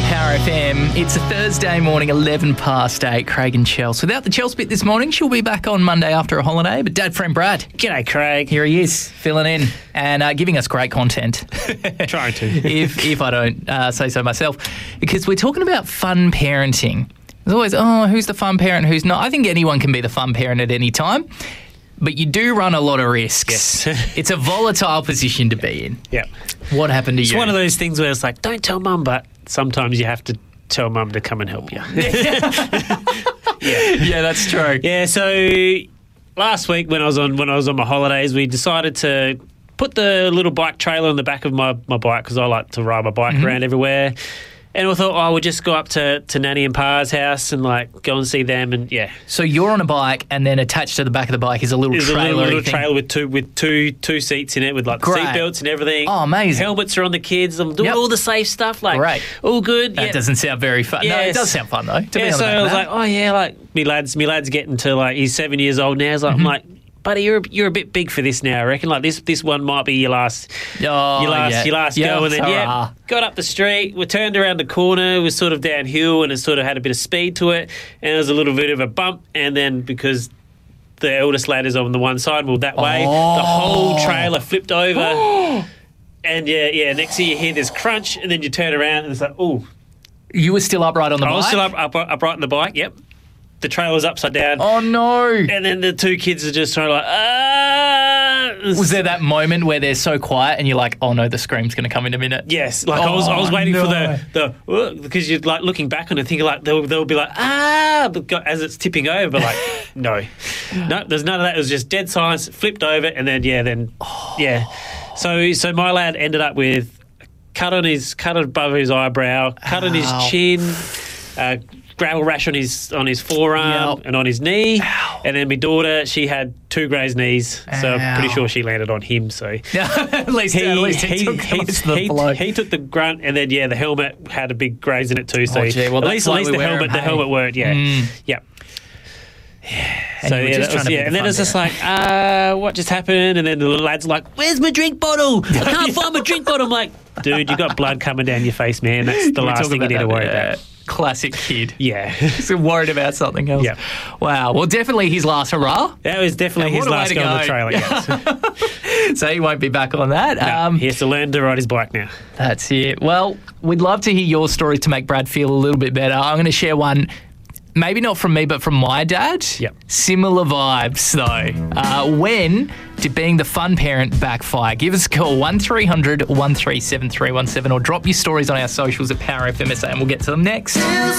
Power FM. It's a Thursday morning, 11 past 8. Craig and Chels. Without the Chels bit this morning, she'll be back on Monday after a holiday. But dad friend Brad. G'day, Craig. Here he is, filling in and giving us great content. Trying to. if I don't say so myself. Because we're talking about fun parenting. There's always, who's the fun parent, who's not? I think anyone can be the fun parent at any time. But you do run a lot of risks. Yes. It's a volatile position to be in. Yeah. What happened to you? It's one of those things where it's like, don't tell mum, but sometimes you have to tell mum to come and help you. Yeah, that's true. Yeah, so last week when I was on my holidays, we decided to put the little bike trailer on the back of my bike because I like to ride my bike around everywhere. And we thought, we'll just go up to Nanny and Pa's house and go and see them, and yeah. So you're on a bike, and then attached to the back of the bike is a little trailer. A little trailer with two seats in it, with the seat belts and everything. Oh, amazing! Helmets are on the kids. I'm doing all the safe stuff. Great. All good. That doesn't sound very fun. Yes. No, it does sound fun though. So I was me lad's getting to he's 7 years old now. I'm like, buddy, you're a bit big for this now, I reckon. This one might be your last go. And then, got up the street. We turned around the corner. It was sort of downhill and it sort of had a bit of speed to it. And there was a little bit of a bump. And then because the eldest lad is on the one side, that way, the whole trailer flipped over. And, next thing you hear this crunch and then you turn around and it's like, ooh. You were still upright on the bike? I was still upright on the bike, yep. The trailer's upside down. Oh, no. And then the two kids are just trying Was there that moment where they're so quiet and you're like, oh, no, the scream's going to come in a minute? Yes. I was waiting for the because you're looking back on it thinking they'll be like, as it's tipping over. But no, there's none of that. It was just dead silence, flipped over. And then, So my lad ended up with cut above his eyebrow, cut on his chin, gravel rash on his forearm and on his knee. Ow. And then my daughter, she had 2 grazed knees, so I'm pretty sure she landed on him. So at least he took the blow. He took the grunt, and then the helmet had a big graze in it too. So at least the helmet worked. Yeah, yep. Yeah. And then it's just like, what just happened? And then the lad's like, where's my drink bottle? I can't find my drink bottle. I'm like, dude, you got blood coming down your face, man. That's the last thing you need to worry about. Classic kid. Yeah. He's worried about something else. Yep. Wow. Well, definitely his last hurrah. That was definitely his last go on the trailer, yes. So he won't be back on that. No, he has to learn to ride his bike now. That's it. Well, we'd love to hear your story to make Brad feel a little bit better. I'm going to share one. Maybe not from me, but from my dad. Yep. Similar vibes, though. When did being the fun parent backfire? Give us a call, 1300 137 317, or drop your stories on our socials at Power FMSA, and we'll get to them next.